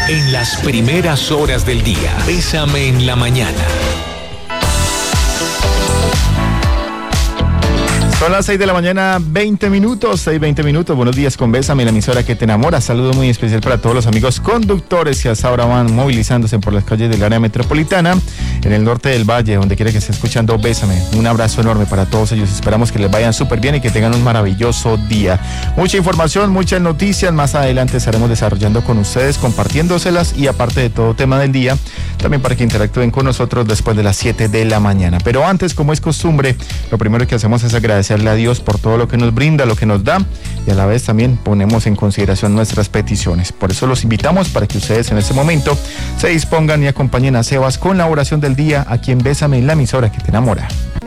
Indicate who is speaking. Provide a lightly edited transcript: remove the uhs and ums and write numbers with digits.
Speaker 1: En las primeras horas del día, Bésame en la mañana.
Speaker 2: Son las 6 de la mañana, 20 minutos. Buenos días con Bésame, la emisora que te enamora. Saludo muy especial para todos los amigos conductores que hasta ahora van movilizándose por las calles del área metropolitana, en el norte del valle, donde quiera que esté escuchando Bésame. Un abrazo enorme para todos ellos. Esperamos que les vayan súper bien y que tengan un maravilloso día. Mucha información, muchas noticias. Más adelante estaremos desarrollando con ustedes, compartiéndoselas y aparte de todo tema del día, también para que interactúen con nosotros después de las 7 de la mañana. Pero antes, como es costumbre, lo primero que hacemos es agradecerle a Dios por todo lo que nos brinda, lo que nos da, y a la vez también ponemos en consideración nuestras peticiones. Por eso los invitamos para que ustedes en este momento se dispongan y acompañen a Sebas con la oración del día aquí en Bésame, la emisora que te enamora.